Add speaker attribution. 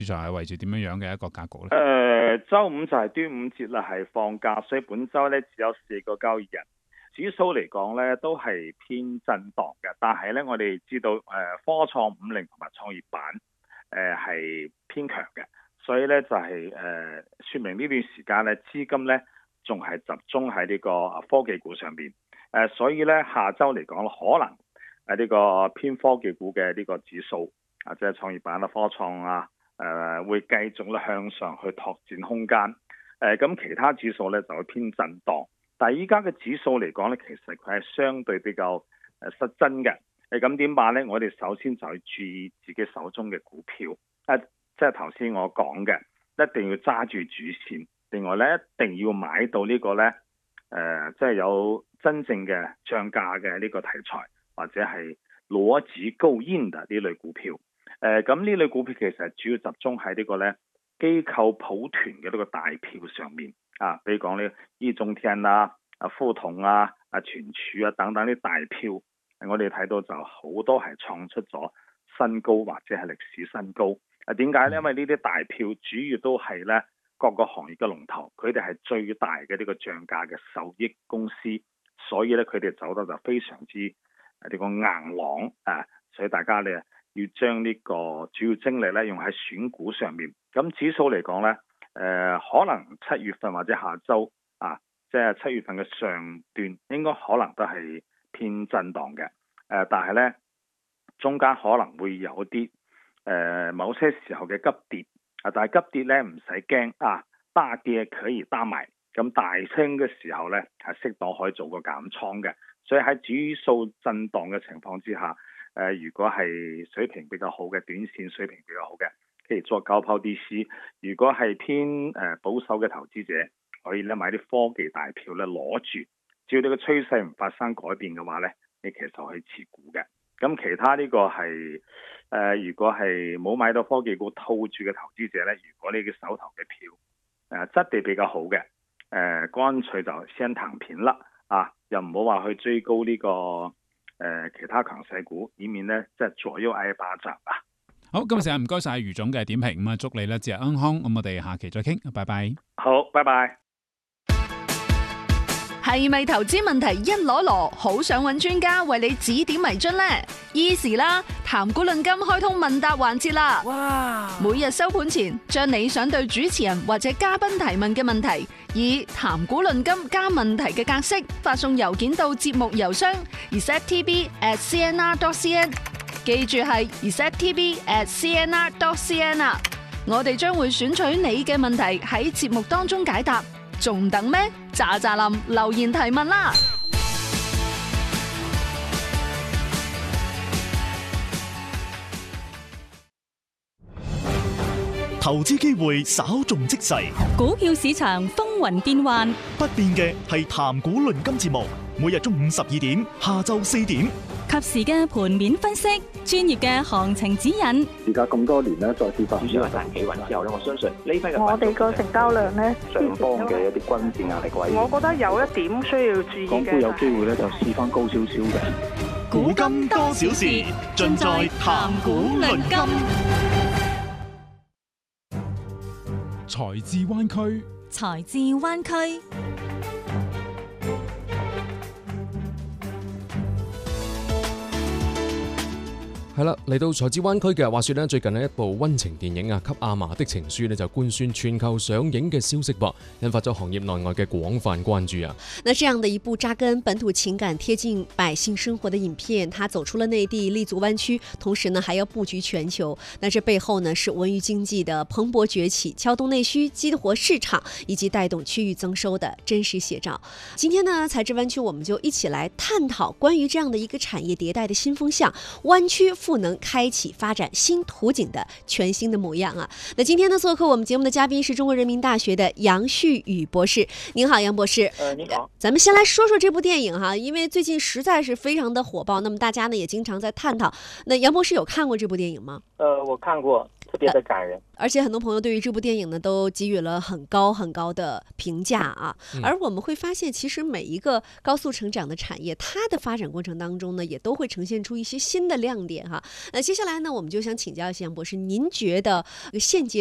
Speaker 1: 市場係維持點樣嘅一個格局咧？
Speaker 2: 周五就係端午節啦，係放假，所以本周咧只有4個交易日。指數嚟講咧都係偏震盪嘅，但係咧我哋知道科創50同埋創業板係偏強嘅，所以咧就係說明呢段時間咧資金咧仲係集中喺呢個科技股上邊。所以咧下週嚟講可能呢個偏科技股嘅呢個指數即係創業板啊、科創啊會繼續咧向上去拓展空間。咁其他指數咧就會偏震盪。但係依家嘅指數嚟講咧，其實佢係相對比較失真嘅。咁點辦咧？我哋首先就要注意自己手中嘅股票。即係頭先我講嘅，一定要揸住主線。另外咧，一定要買到呢個咧，即係有真正嘅漲價嘅呢個題材，或者係邏輯夠硬嘅呢類股票。咁呢類股票其實主要集中喺呢個咧機構抱團嘅呢個大票上面。比如講呢易中天啊、富統啊、存儲啊等等啲大票，我哋睇到就好多係創出咗新高或者係歷史新高。點解呢？因為呢啲大票主要都係咧各個行業嘅龍頭，佢哋係最大嘅呢個漲價嘅受益公司，所以咧佢哋走得就非常之呢個硬朗所以大家咧要將呢個主要精力咧用喺選股上面。咁指數嚟講咧。可能7月份或者下週即係7月份嘅上段應該可能都係偏震盪嘅。但係呢，中間可能會有啲某些時候嘅急跌。但係急跌呢唔使驚大跌可以擔埋。咁大升嘅時候呢係適當可以做個減倉嘅。所以喺指數震盪嘅情況之下，如果係水平比較好嘅短線水平比較好嘅，可以做高拋低吸。如果係偏保守嘅投資者，可以咧買啲科技大票咧攞住，只要呢個趨勢唔發生改變嘅話咧，你其實可以持股嘅。咁其他呢個係如果係冇買到科技股套住嘅投資者咧，如果你嘅手頭嘅票質地比較好嘅，乾脆就先躺平啦又唔好話去追高呢個其他強勢股，以免咧即係左右挨巴掌
Speaker 1: 好，今日成日唔該晒余總嘅點評，咁啊祝你咧節日安康，咁我哋下期再傾，拜拜。
Speaker 2: 好，拜拜。
Speaker 3: 係咪投資問題一籮籮，好想揾專家為你指點迷津呢？Easy 啦，談股論金開通問答環節啦！哇！每日收盤前，將你想對主持人或者嘉賓提問嘅問題，以談股論金加問題嘅格式發送郵件到節目郵箱 receptv@cnr.cn。記住係 receptv@cnr.cn 啊！我哋將會選取你嘅問題喺節目當中解答，仲等咩？喳喳林留言提問啦！
Speaker 4: 投資機會稍縱即逝，
Speaker 5: 股票市場風雲變幻，
Speaker 4: 不變嘅係談股論金節目，每日中午12點，下晝4點。
Speaker 5: 及時嘅盤面分析，專業嘅行情指引。
Speaker 6: 而家咁多年咧，再跌翻
Speaker 7: 主要係大企穩之後咧，我相信呢批嘅
Speaker 8: 我哋個成交量咧，
Speaker 6: 上方嘅一啲均線壓力位，
Speaker 8: 我覺得有一點需要注意嘅。
Speaker 6: 港股有機會咧就試翻高少少嘅。
Speaker 4: 古今多少事，盡在談股論金。
Speaker 1: 財智灣區，
Speaker 5: 財智灣區。
Speaker 9: 係啦，嚟到財智灣區嘅話說呢，最近呢一部溫情電影啊，《給阿嫲的情書》呢就官宣全球上映嘅消息噃，引發咗行業內外嘅廣泛關注啊。
Speaker 10: 那這樣的一部扎根本土情感、貼近百姓生活的影片，它走出了內地，立足灣區，同時呢還要布局全球。那這背後呢是文娛經濟的蓬勃崛起，撬動內需、激活市場以及帶動區域增收的真實寫照。今天呢，財智灣區我們就一起來探討關於這樣的一個產業迭代的新風向，灣區賦能開啟發展新圖景的全新的模樣啊！那今天呢，做客我們節目的嘉賓是中國人民大學的楊旭宇博士。您好，楊博士。
Speaker 11: 你好。
Speaker 10: 咱們先來說說這部電影哈，因為最近實在是非常的火爆，那麼大家呢也經常在探討。那楊博士有看過這部電影嗎？
Speaker 11: 我看過。
Speaker 7: 特别的感人。
Speaker 10: 而且很多朋友对于这部电影呢都给予了很高很高的评价啊。而我们会发现，其实每一个高速成长的产业，它的发展过程当中呢，也都会呈现出一些新的亮点哈。接下来呢，我们就想请教一下杨博士，您觉得现阶